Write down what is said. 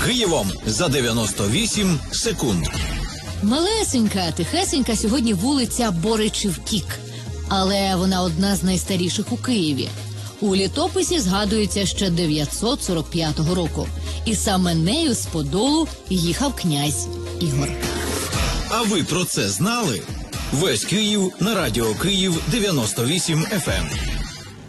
Києвом за 98 секунд. Малесенька, тихесенька сьогодні вулиця Боричів-Кік. Але вона одна з найстаріших у Києві. У літописі згадується ще 945 року. І саме нею з Подолу їхав князь Ігор. А ви про це знали? Весь Київ на Радіо Київ 98 FM.